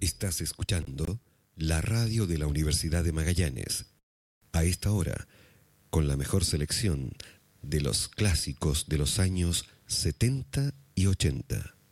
Estás escuchando la radio de la Universidad de Magallanes. A esta hora, con la mejor selección de los clásicos de los años 70 y 80.